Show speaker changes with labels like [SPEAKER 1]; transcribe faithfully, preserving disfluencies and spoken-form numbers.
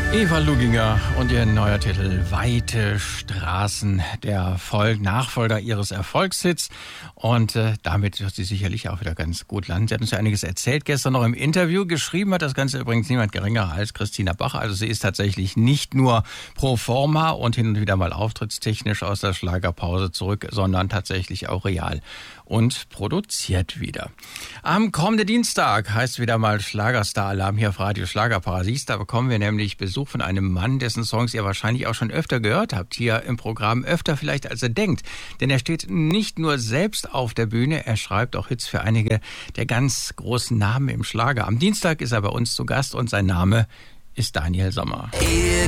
[SPEAKER 1] Eva Luginger und ihr neuer Titel Weite Straßen, der Voll- Nachfolger ihres Erfolgshits. Und äh, damit wird sie sicherlich auch wieder ganz gut landen. Sie hat uns ja einiges erzählt, gestern noch im Interview. Geschrieben hat das Ganze übrigens niemand geringer als Christina Bach. Also sie ist tatsächlich nicht nur pro forma und hin und wieder mal auftrittstechnisch aus der Schlagerpause zurück, sondern tatsächlich auch real und produziert wieder. Am kommenden Dienstag heißt wieder mal Schlagerstar-Alarm hier auf Radio Schlagerparadies. Da bekommen wir nämlich Besuch von einem Mann, dessen Songs ihr wahrscheinlich auch schon öfter gehört habt, hier im Programm, öfter vielleicht als ihr denkt. Denn er steht nicht nur selbst auf der Bühne, er schreibt auch Hits für einige der ganz großen Namen im Schlager. Am Dienstag ist er bei uns zu Gast und sein Name ist Daniel Sommer.
[SPEAKER 2] Ihr